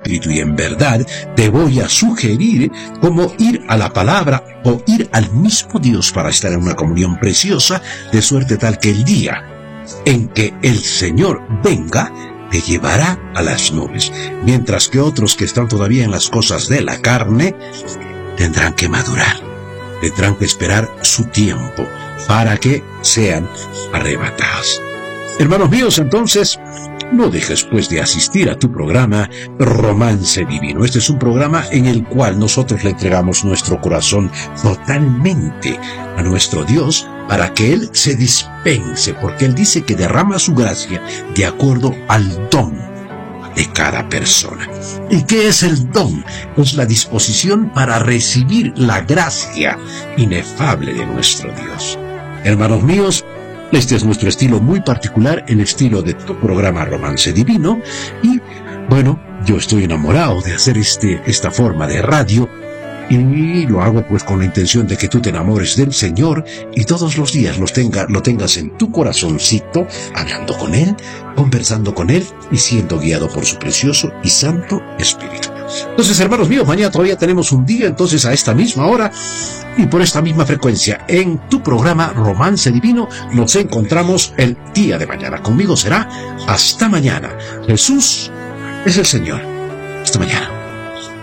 espíritu y en verdad, te voy a sugerir cómo ir a la palabra o ir al mismo Dios para estar en una comunión preciosa, de suerte tal que el día en que el Señor venga, te llevará a las nubes, mientras que otros que están todavía en las cosas de la carne tendrán que madurar, tendrán que esperar su tiempo para que sean arrebatados. Hermanos míos, entonces, no dejes pues de asistir a tu programa Romance Divino. Este es un programa en el cual nosotros le entregamos nuestro corazón totalmente a nuestro Dios para que Él se dispense, porque Él dice que derrama su gracia de acuerdo al don de cada persona. ¿Y qué es el don? Es la disposición para recibir la gracia inefable de nuestro Dios. Hermanos míos, este es nuestro estilo muy particular, el estilo de tu programa Romance Divino, y bueno, yo estoy enamorado de hacer esta forma de radio, y lo hago pues con la intención de que tú te enamores del Señor y todos los días lo tengas en tu corazoncito, hablando con Él, conversando con Él y siendo guiado por su precioso y santo Espíritu. Entonces, hermanos míos, mañana todavía tenemos un día, entonces a esta misma hora y por esta misma frecuencia, en tu programa Romance Divino, nos encontramos el día de mañana. Conmigo será hasta mañana. Jesús es el Señor. Hasta mañana.